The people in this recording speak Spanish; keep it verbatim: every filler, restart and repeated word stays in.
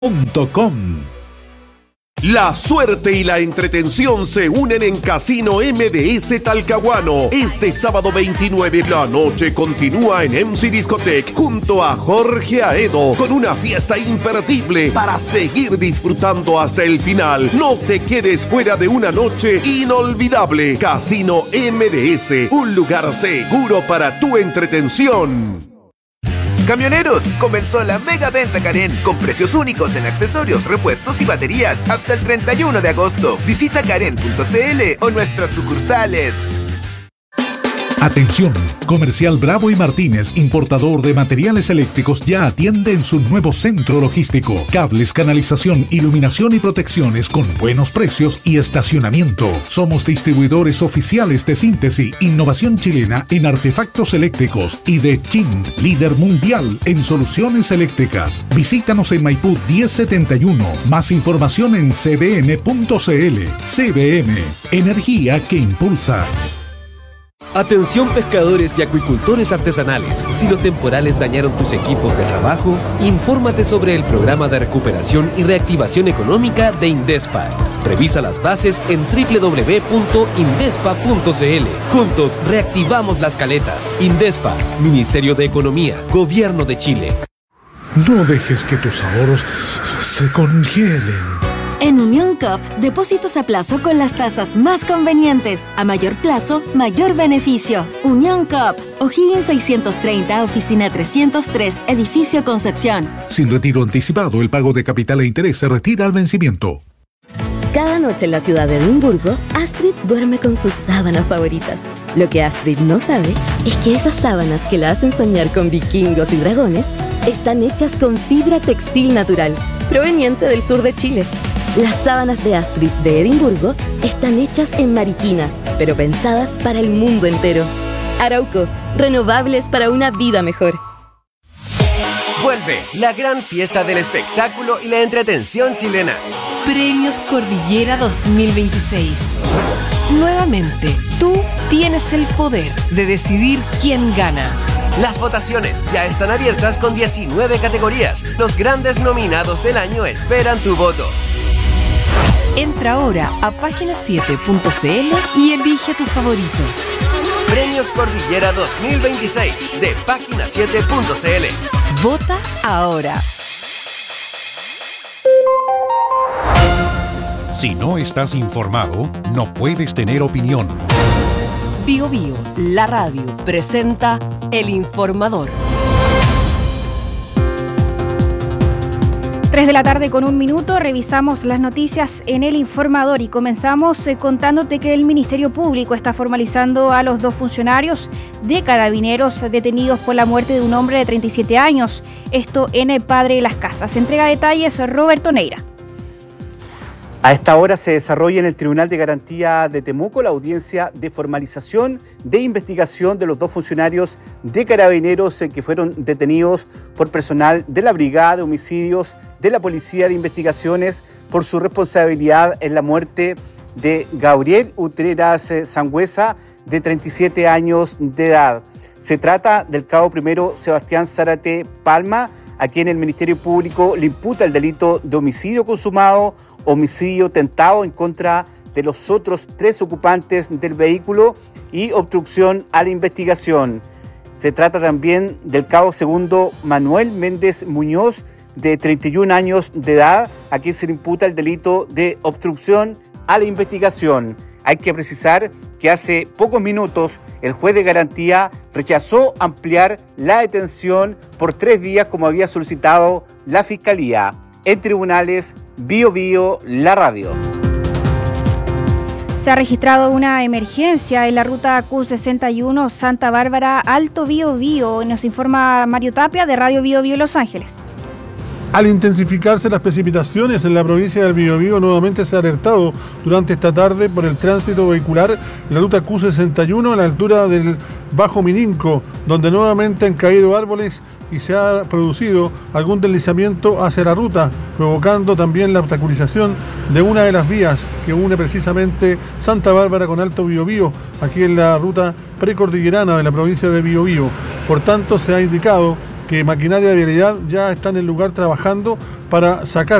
punto com. La suerte y la entretención se unen en Casino M D S Talcahuano. Este sábado veintinueve la noche continúa en M C Discotech junto a Jorge Aedo con una fiesta imperdible para seguir disfrutando hasta el final. No te quedes fuera de una noche inolvidable. Casino M D S, un lugar seguro para tu entretención. Camioneros, comenzó la mega venta Karen con precios únicos en accesorios, repuestos y baterías hasta el treinta y uno de agosto. Visita karen punto c l o nuestras sucursales. Atención, Comercial Bravo y Martínez, importador de materiales eléctricos, ya atiende en su nuevo centro logístico. Cables, canalización, iluminación y protecciones con buenos precios y estacionamiento. Somos distribuidores oficiales de Síntesis, innovación chilena en artefactos eléctricos, y de Chint, líder mundial en soluciones eléctricas. Visítanos en Maipú diez setenta y uno. Más información en c b m punto c l. C B M, energía que impulsa. Atención pescadores y acuicultores artesanales. Si los temporales dañaron tus equipos de trabajo, infórmate sobre el programa de recuperación y reactivación económica de Indespa. Revisa las bases en doble u doble u doble u punto indespa punto c l. Juntos reactivamos las caletas. Indespa, Ministerio de Economía, Gobierno de Chile. No dejes que tus ahorros se congelen. En Unión C O P, depósitos a plazo con las tasas más convenientes. A mayor plazo, mayor beneficio. Unión C O P, O'Higgins seiscientos treinta, Oficina trescientos tres, Edificio Concepción. Sin retiro anticipado, el pago de capital e interés se retira al vencimiento. Cada noche en la ciudad de Edimburgo, Astrid duerme con sus sábanas favoritas. Lo que Astrid no sabe es que esas sábanas que la hacen soñar con vikingos y dragones están hechas con fibra textil natural, proveniente del sur de Chile. Las sábanas de Astrid de Edimburgo están hechas en Mariquina, pero pensadas para el mundo entero. Arauco, renovables para una vida mejor. Vuelve la gran fiesta del espectáculo y la entretención chilena. Premios Cordillera dos mil veintiséis. Nuevamente, tú tienes el poder de decidir quién gana. Las votaciones ya están abiertas con diecinueve categorías. Los grandes nominados del año esperan tu voto. Entra ahora a página siete punto c l y elige a tus favoritos. Premios Cordillera dos mil veintiséis de página siete punto c l. Vota ahora. Si no estás informado, no puedes tener opinión. Bio Bio, la radio, presenta El Informador. tres de la tarde con un minuto, revisamos las noticias en El Informador y comenzamos eh, contándote que el Ministerio Público está formalizando a los dos funcionarios de Carabineros detenidos por la muerte de un hombre de treinta y siete años, esto en el Padre Las Casas. Entrega detalles Roberto Neira. A esta hora se desarrolla en el Tribunal de Garantía de Temuco la audiencia de formalización de investigación de los dos funcionarios de Carabineros que fueron detenidos por personal de la Brigada de Homicidios de la Policía de Investigaciones por su responsabilidad en la muerte de Gabriel Utreras Sangüesa, de treinta y siete años de edad. Se trata del cabo primero Sebastián Zárate Palma, a quien el Ministerio Público le imputa el delito de homicidio consumado, homicidio tentado en contra de los otros tres ocupantes del vehículo y obstrucción a la investigación. Se trata también del cabo segundo Manuel Méndez Muñoz, de treinta y un años de edad, a quien se le imputa el delito de obstrucción a la investigación. Hay que precisar que hace pocos minutos el juez de garantía rechazó ampliar la detención por tres días como había solicitado la Fiscalía. En tribunales, Bio Bio, la radio. Se ha registrado una emergencia en la ruta Q sesenta y uno Santa Bárbara Alto Bio Bio, nos informa Mario Tapia de Radio Bio Bio Los Ángeles. Al intensificarse las precipitaciones en la provincia del Biobío, nuevamente se ha alertado durante esta tarde por el tránsito vehicular en la ruta Q sesenta y uno a la altura del Bajo Mininco, donde nuevamente han caído árboles y se ha producido algún deslizamiento hacia la ruta, provocando también la obstaculización de una de las vías que une precisamente Santa Bárbara con Alto Biobío, aquí en la ruta precordillerana de la provincia de Biobío. Por tanto, se ha indicado que maquinaria de vialidad ya está en el lugar trabajando para sacar